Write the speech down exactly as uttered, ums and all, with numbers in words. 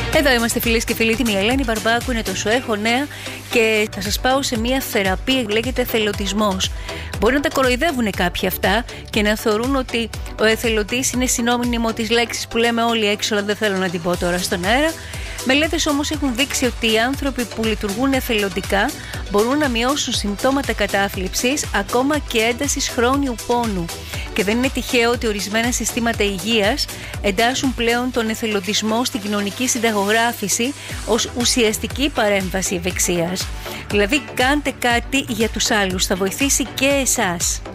Εδώ είμαστε φίλες και φίλοι, είμαι η Ελένη Μπαρμπάκου, είναι το Σου Έχω Νέα και θα σας πάω σε μια θεραπεία που λέγεται εθελοτισμός. Μπορεί να τα κοροϊδεύουν κάποιοι αυτά και να θεωρούν ότι ο εθελοτής είναι συνώνυμο της λέξης που λέμε όλοι έξω, αλλά δεν θέλω να την πω τώρα στον αέρα. Μελέτες όμως έχουν δείξει ότι οι άνθρωποι που λειτουργούν εθελοντικά μπορούν να μειώσουν συμπτώματα κατάθλιψης, ακόμα και έντασης χρόνιου πόνου. Και δεν είναι τυχαίο ότι ορισμένα συστήματα υγείας εντάσσουν πλέον τον εθελοντισμό στην κοινωνική συνταγογράφηση ως ουσιαστική παρέμβαση ευεξίας. Δηλαδή, κάντε κάτι για τους άλλους, θα βοηθήσει και εσάς.